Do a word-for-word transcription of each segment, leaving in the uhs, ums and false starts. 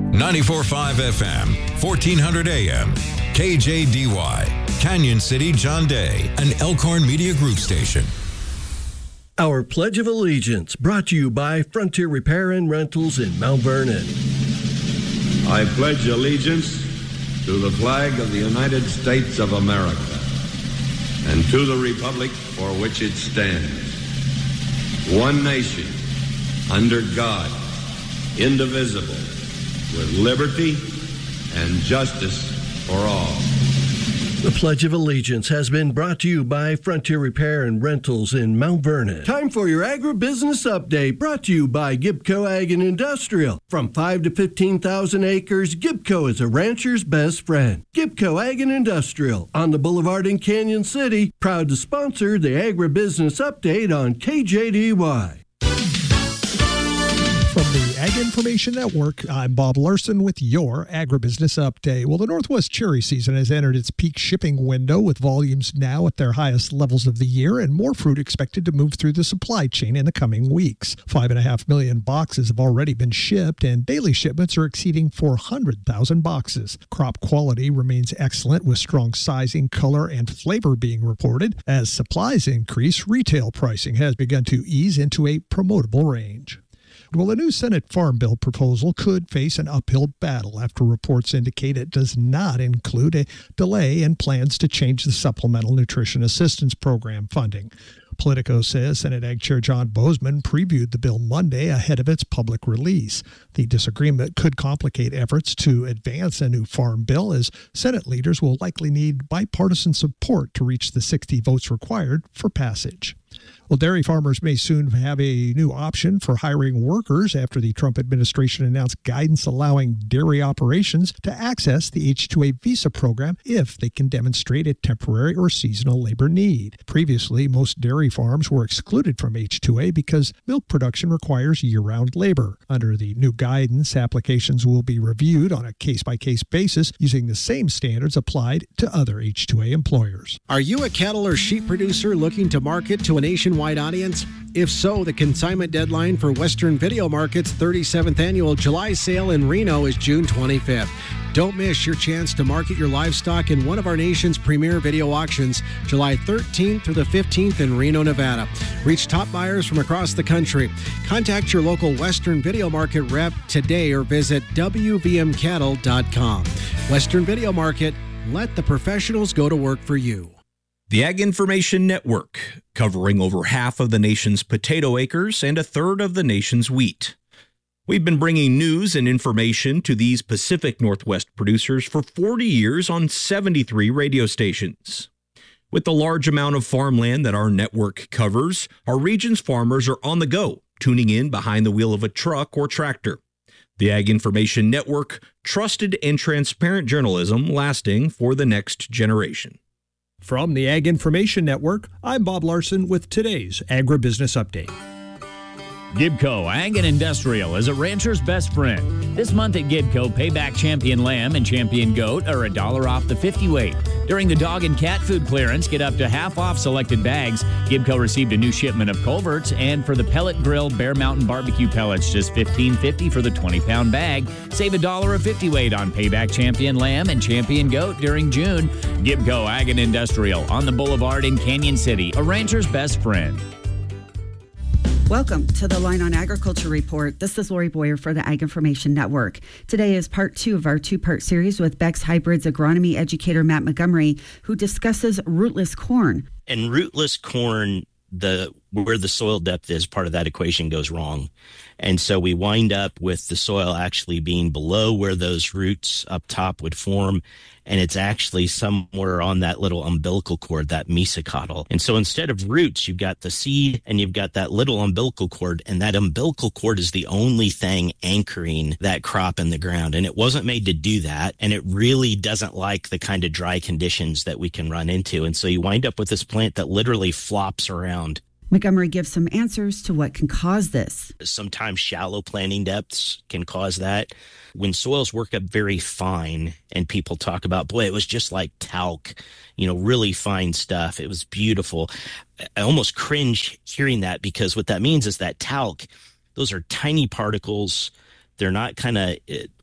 ninety-four point five F M, fourteen hundred A M, K J D Y, Canyon City, John Day, an Elkhorn Media Group station. Our Pledge of Allegiance, brought to you by Frontier Repair and Rentals in Mount Vernon. I pledge allegiance to the flag of the United States of America and to the republic for which it stands, one nation, under God, indivisible, with liberty and justice for all. The Pledge of Allegiance has been brought to you by Frontier Repair and Rentals in Mount Vernon. Time for your agribusiness update, brought to you by Gibco Ag and Industrial. From five to fifteen thousand acres, Gibco is a rancher's best friend. Gibco Ag and Industrial on the boulevard in Canyon City, proud to sponsor the agribusiness update on K J D Y. From the Ag Information Network, I'm Bob Larson with your Agribusiness Update. Well, the Northwest cherry season has entered its peak shipping window, with volumes now at their highest levels of the year and more fruit expected to move through the supply chain in the coming weeks. Five and a half million boxes have already been shipped, and daily shipments are exceeding four hundred thousand boxes. Crop quality remains excellent, with strong sizing, color, and flavor being reported. As supplies increase, retail pricing has begun to ease into a promotable range. Well, a new Senate Farm Bill proposal could face an uphill battle after reports indicate it does not include a delay in plans to change the Supplemental Nutrition Assistance Program funding. Politico says Senate Ag Chair John Bozeman previewed the bill Monday ahead of its public release. The disagreement could complicate efforts to advance a new farm bill, as Senate leaders will likely need bipartisan support to reach the sixty votes required for passage. Well, dairy farmers may soon have a new option for hiring workers after the Trump administration announced guidance allowing dairy operations to access the H two A visa program if they can demonstrate a temporary or seasonal labor need. Previously, most dairy farms were excluded from H two A because milk production requires year-round labor. Under the new guidance, applications will be reviewed on a case-by-case basis using the same standards applied to other H two A employers. Are you a cattle or sheep producer looking to market to a nationwide audience? If so, the consignment deadline for Western Video Market's thirty-seventh annual July sale in Reno is June twenty-fifth. Don't miss your chance to market your livestock in one of our nation's premier video auctions, July thirteenth through the fifteenth in Reno, Nevada. Reach top buyers from across the country. Contact your local Western Video Market rep today or visit w v m cattle dot com. Western Video Market, let the professionals go to work for you. The Ag Information Network, covering over half of the nation's potato acres and a third of the nation's wheat. We've been bringing news and information to these Pacific Northwest producers for forty years on seventy-three radio stations. With the large amount of farmland that our network covers, our region's farmers are on the go, tuning in behind the wheel of a truck or tractor. The Ag Information Network, trusted and transparent journalism lasting for the next generation. From the Ag Information Network, I'm Bob Larson with today's Agribusiness Update. Gibco Ag and Industrial is a rancher's best friend. This month at Gibco, Payback Champion Lamb and Champion Goat are a dollar off the fifty weight. During the dog and cat food clearance, get up to half off selected bags. Gibco received a new shipment of culverts, and for the pellet grill Bear Mountain barbecue pellets, just fifteen fifty for the twenty pound bag. Save a dollar a fifty weight on Payback Champion Lamb and Champion Goat during June. Gibco Ag and Industrial on the boulevard in Canyon City, a rancher's best friend. Welcome to the Line on Agriculture Report. This is Lori Boyer for the Ag Information Network. Today is part two of our two-part series with Beck's Hybrids agronomy educator Matt Montgomery, who discusses rootless corn. And rootless corn, the where the soil depth is, part of that equation goes wrong. And so we wind up with the soil actually being below where those roots up top would form. And it's actually somewhere on that little umbilical cord, that mesocotyl. And so instead of roots, you've got the seed and you've got that little umbilical cord. And that umbilical cord is the only thing anchoring that crop in the ground. And it wasn't made to do that. And it really doesn't like the kind of dry conditions that we can run into. And so you wind up with this plant that literally flops around. Montgomery gives some answers to what can cause this. Sometimes shallow planting depths can cause that. When soils work up very fine and people talk about, boy, it was just like talc, you know, really fine stuff. It was beautiful. I almost cringe hearing that, because what that means is that talc, those are tiny particles. They're not kind of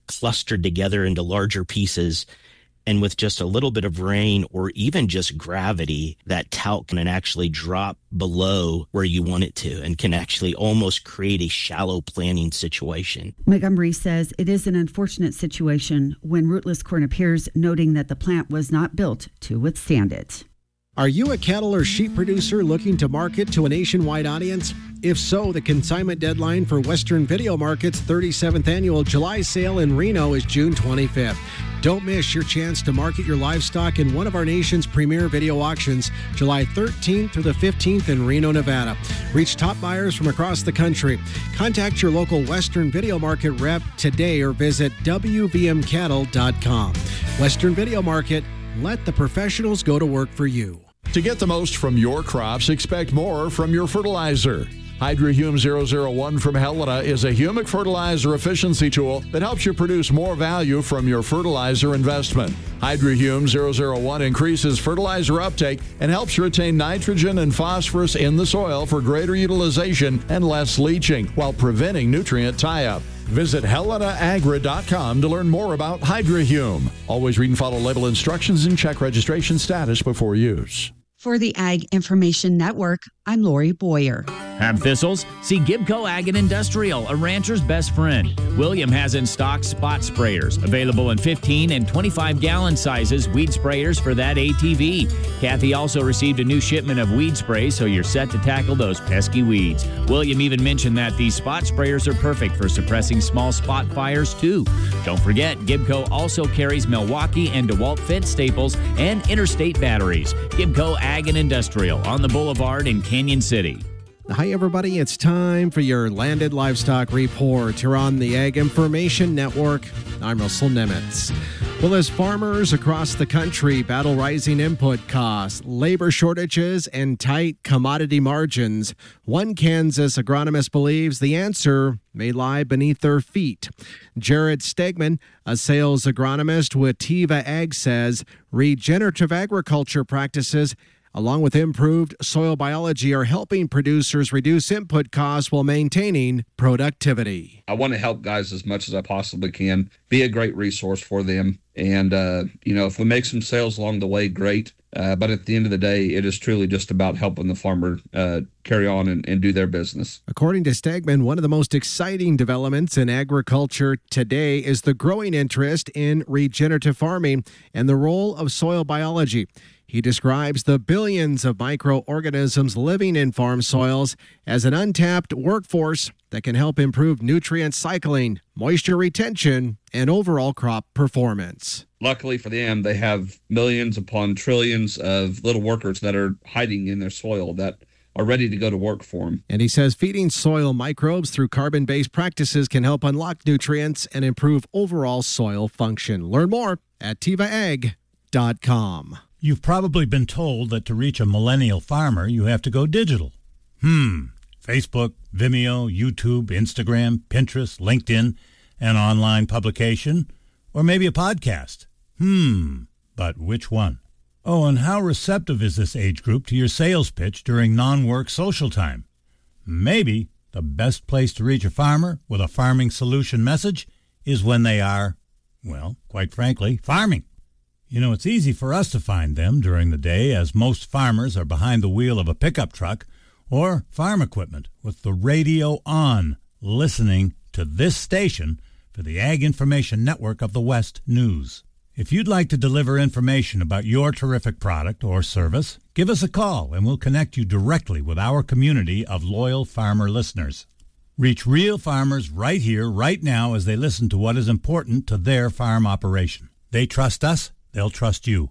clustered together into larger pieces. And with just a little bit of rain or even just gravity, that talc can actually drop below where you want it to and can actually almost create a shallow planting situation. Montgomery says it is an unfortunate situation when rootless corn appears, noting that the plant was not built to withstand it. Are you a cattle or sheep producer looking to market to a nationwide audience? If so, the consignment deadline for Western Video Market's thirty-seventh annual July sale in Reno is June twenty-fifth. Don't miss your chance to market your livestock in one of our nation's premier video auctions, July thirteenth through the fifteenth in Reno, Nevada. Reach top buyers from across the country. Contact your local Western Video Market rep today or visit w v m cattle dot com. Western Video Market, let the professionals go to work for you. To get the most from your crops, expect more from your fertilizer. HydroHume zero zero one from Helena is a humic fertilizer efficiency tool that helps you produce more value from your fertilizer investment. HydroHume zero zero one increases fertilizer uptake and helps retain nitrogen and phosphorus in the soil for greater utilization and less leaching while preventing nutrient tie-up. Visit helena agra dot com to learn more about HydroHume. Always read and follow label instructions and check registration status before use. For the Ag Information Network, I'm Lori Boyer. Have thistles? See Gibco Ag and Industrial, a rancher's best friend. William has in stock spot sprayers, available in fifteen and twenty-five gallon sizes, weed sprayers for that A T V. Kathy also received a new shipment of weed spray, so you're set to tackle those pesky weeds. William even mentioned that these spot sprayers are perfect for suppressing small spot fires, too. Don't forget, Gibco also carries Milwaukee and DeWalt fence staples and interstate batteries. Gibco Ag and Industrial on the Boulevard in Canyon City. Hi, everybody. It's time for your Landed Livestock Report here on the Ag Information Network. I'm Russell Nemitz. Well, as farmers across the country battle rising input costs, labor shortages, and tight commodity margins, one Kansas agronomist believes the answer may lie beneath their feet. Jared Stegman, a sales agronomist with Teva Ag, says regenerative agriculture practices along with improved soil biology are helping producers reduce input costs while maintaining productivity. I want to help guys as much as I possibly can, be a great resource for them. And, uh, you know, if we make some sales along the way, great. Uh, but at the end of the day, it is truly just about helping the farmer uh, carry on and, and do their business. According to Stegman, one of the most exciting developments in agriculture today is the growing interest in regenerative farming and the role of soil biology. He describes the billions of microorganisms living in farm soils as an untapped workforce that can help improve nutrient cycling, moisture retention, and overall crop performance. Luckily for them, they have millions upon trillions of little workers that are hiding in their soil that are ready to go to work for them. And he says feeding soil microbes through carbon-based practices can help unlock nutrients and improve overall soil function. Learn more at teva ag dot com. You've probably been told that to reach a millennial farmer, you have to go digital. Hmm. Facebook, Vimeo, YouTube, Instagram, Pinterest, LinkedIn, an online publication, or maybe a podcast. Hmm. But which one? Oh, and how receptive is this age group to your sales pitch during non-work social time? Maybe the best place to reach a farmer with a farming solution message is when they are, well, quite frankly, farming. You know, it's easy for us to find them during the day as most farmers are behind the wheel of a pickup truck or farm equipment with the radio on, listening to this station for the Ag Information Network of the West News. If you'd like to deliver information about your terrific product or service, give us a call and we'll connect you directly with our community of loyal farmer listeners. Reach real farmers right here, right now, as they listen to what is important to their farm operation. They trust us. They'll trust you.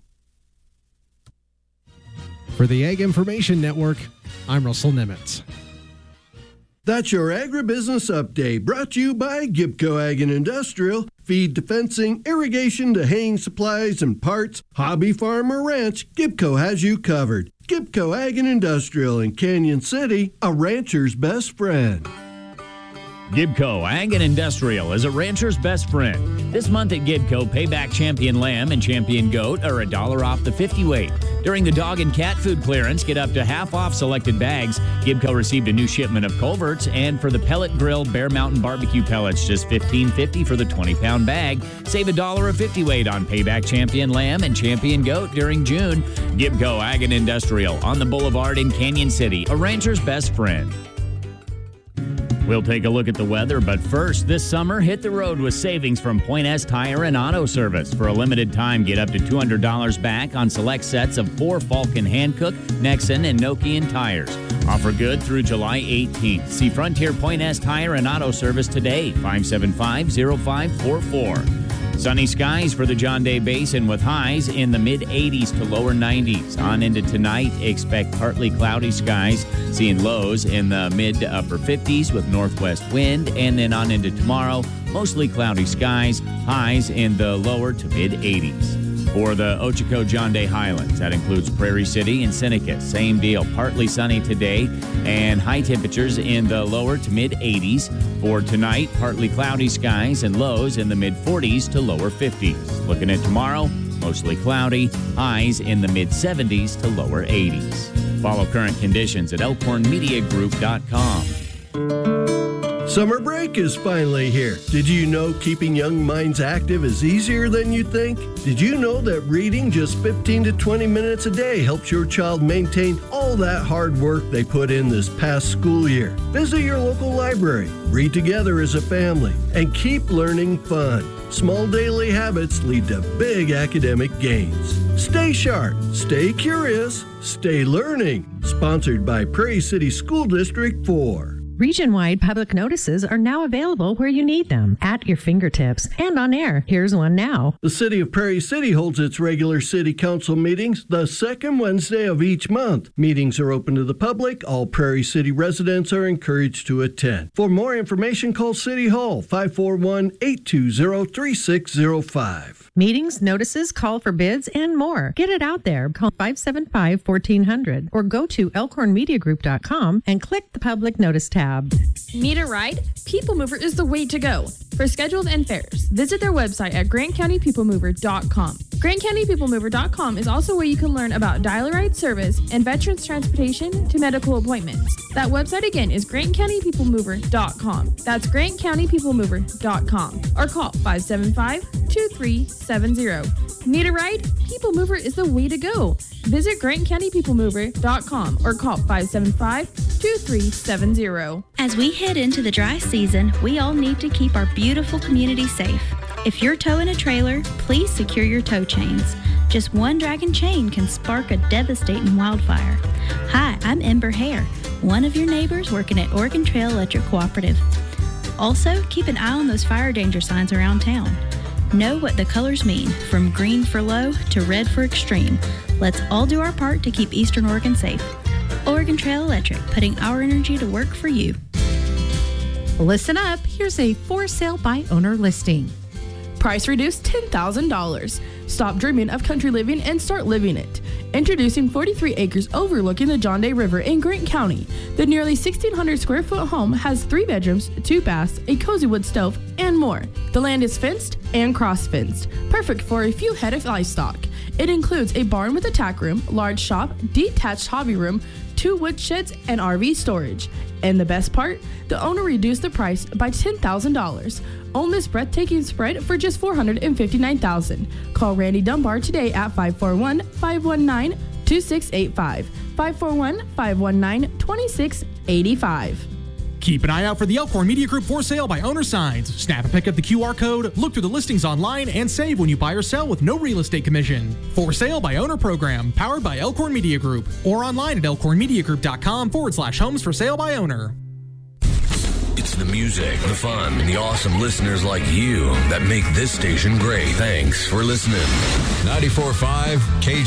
For the Ag Information Network, I'm Russell Nemitz. That's your agribusiness update, brought to you by Gibco Ag and Industrial. Feed to fencing, irrigation to haying supplies and parts, hobby farm or ranch, Gibco has you covered. Gibco Ag and Industrial in Canyon City, a rancher's best friend. Gibco Ag and Industrial is a rancher's best friend. This month at Gibco, Payback Champion Lamb and Champion Goat are a dollar off the fifty weight. During the dog and cat food clearance, get up to half off selected bags. Gibco received a new shipment of culverts, and for the pellet grill Bear Mountain barbecue pellets, just fifteen fifty for the twenty pound bag. Save a dollar a fifty weight on Payback Champion lamb and Champion goat during June. Gibco Ag and Industrial on the Boulevard in Canyon City, a rancher's best friend. We'll take a look at the weather, but first, this summer, hit the road with savings from Point S Tire and Auto Service. For a limited time, get up to two hundred dollars back on select sets of four Falcon Hankook, Nexen, and Nokian tires. Offer good through July eighteenth. See Frontier Point S Tire and Auto Service today, five seven five, zero five four four. Sunny skies for the John Day Basin with highs in the mid eighties to lower nineties. On into tonight, expect partly cloudy skies, seeing lows in the mid to upper fifties with northwest wind. And then on into tomorrow, mostly cloudy skies, highs in the lower to mid eighties. For the Ochoco John Day Highlands, that includes Prairie City and Seneca. Same deal, partly sunny today and high temperatures in the lower to mid eighties. For tonight, partly cloudy skies and lows in the mid forties to lower fifties. Looking at tomorrow, mostly cloudy, highs in the mid seventies to lower eighties. Follow current conditions at elkhorn media group dot com. Summer break is finally here. Did you know keeping young minds active is easier than you think? Did you know that reading just fifteen to twenty minutes a day helps your child maintain all that hard work they put in this past school year? Visit your local library, read together as a family, and keep learning fun. Small daily habits lead to big academic gains. Stay sharp, stay curious, stay learning. Sponsored by Prairie City School District four. Region-wide public notices are now available where you need them, at your fingertips, and on air. Here's one now. The City of Prairie City holds its regular City Council meetings the second Wednesday of each month. Meetings are open to the public. All Prairie City residents are encouraged to attend. For more information, call City Hall, five four one, eight two zero, three six zero five. Meetings, notices, call for bids, and more. Get it out there. Call five seven five, one four zero zero or go to elkhorn media group dot com and click the public notice tab. Need a ride? People Mover is the way to go. For schedules and fares, visit their website at grant county people mover dot com. grant county people mover dot com is also where you can learn about dial-a-ride service and veterans transportation to medical appointments. That website again is grant county people mover dot com. That's grant county people mover dot com. Or call five seven five, two three seven zero. Need a ride? People Mover is the way to go. Visit grant county people mover dot com or call five seven five, two three seven zero. As we head into the dry season, we all need to keep our beautiful community safe. If you're towing a trailer, please secure your tow chains. Just one dragon chain can spark a devastating wildfire. Hi, I'm Ember Hare, one of your neighbors working at Oregon Trail Electric Cooperative. Also, keep an eye on those fire danger signs around town. Know what the colors mean, from green for low to red for extreme. Let's all do our part to keep Eastern Oregon safe. Oregon Trail Electric, putting our energy to work for you. Listen up, here's a for sale by owner listing. Price reduced ten thousand dollars. Stop dreaming of country living and start living it. Introducing forty-three acres overlooking the John Day River in Grant County. The nearly sixteen hundred square foot home has three bedrooms, two baths, a cozy wood stove, and more. The land is fenced and cross-fenced, perfect for a few head of livestock. It includes a barn with a tack room, large shop, detached hobby room, two wood sheds, and R V storage. And the best part? The owner reduced the price by ten thousand dollars. Own this breathtaking spread for just four hundred fifty-nine thousand dollars. Call Randy Dunbar today at five four one, five one nine, two six eight five. five four one, five one nine, two six eight five. Keep an eye out for the Elkhorn Media Group for sale by owner signs. Snap and pick up the Q R code, look through the listings online, and save when you buy or sell with no real estate commission. For sale by owner program, powered by Elkhorn Media Group, or online at elkhorn media group dot com forward slash homes for sale by owner. It's the music, the fun, and the awesome listeners like you that make this station great. Thanks for listening. ninety-four point five K